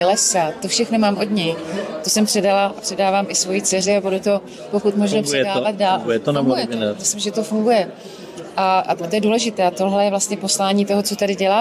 lesa, to všechno mám od něj. To jsem předala a předávám i svoji dceři a budu to pokud možno předávat dál. Funguje to nebo Myslím, že to funguje. A to je důležité. A tohle je vlastně poslání toho, co tady dělá.